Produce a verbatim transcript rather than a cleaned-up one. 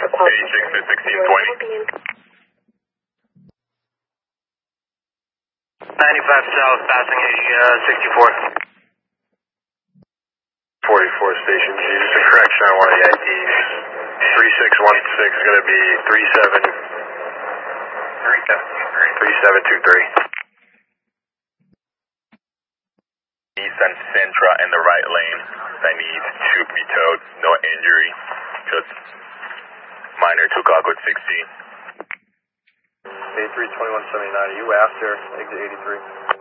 eighty-six to sixteen twenty. ninety-five south, passing a uh, sixty-four. forty-four station G, just a correction on one of the I Ds. three six one six is going to be three seven two three. Nissan Sentra in the right lane. I need to be towed. No injury. Just minor took off with sixteen. eighty-three twenty-one seventy-nine. Are you after exit eighty-three?